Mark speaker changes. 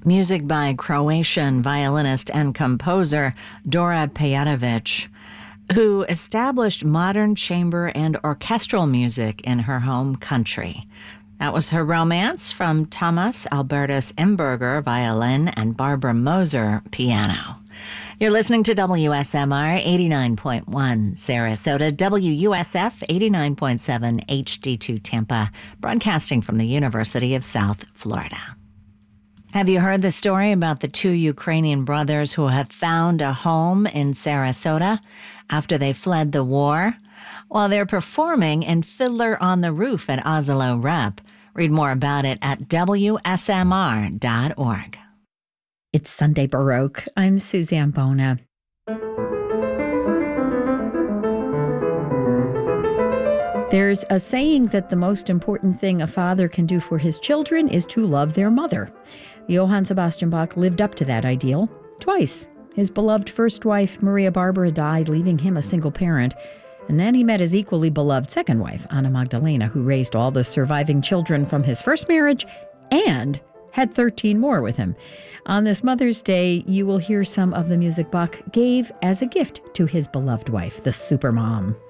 Speaker 1: Music by Croatian violinist and composer Dora Pejadović, who established modern chamber and orchestral music in her home country. That was her Romance from Thomas Albertus Imberger, violin, and Barbara Moser, piano. You're listening to WSMR 89.1 Sarasota, WUSF 89.7 HD2 Tampa, broadcasting from the University of South Florida. Have you heard the story about the two Ukrainian brothers who have found a home in Sarasota after they fled the war? Well, they're performing in Fiddler on the Roof at Oslo Rep. Read more about it at WSMR.org.
Speaker 2: It's Sunday Baroque. I'm Suzanne Bona. There's a saying that the most important thing a father can do for his children is to love their mother. Johann Sebastian Bach lived up to that ideal twice. His beloved first wife, Maria Barbara, died, leaving him a single parent. And then he met his equally beloved second wife, Anna Magdalena, who raised all the surviving children from his first marriage and had 13 more with him. On this Mother's Day, you will hear some of the music Bach gave as a gift to his beloved wife, the supermom.